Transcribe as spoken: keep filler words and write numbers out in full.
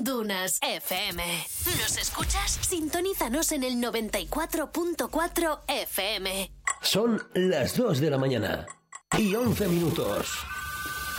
Dunas F M. ¿Nos escuchas? Sintonízanos en el noventa y cuatro punto cuatro F M. Son las dos de la mañana y once minutos.